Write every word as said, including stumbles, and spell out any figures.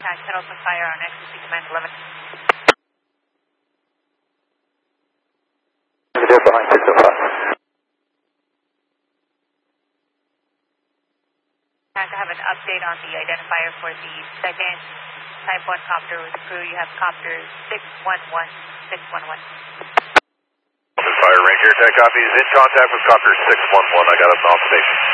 Attack, set open fire on X T C Command eleven. They're behind six oh five. Attack, I have an update on the identifier for the second Type one copter with crew. You have copter six one one, six one one. Fire Ranger, attack copies in contact with copter six one one. I got him on station.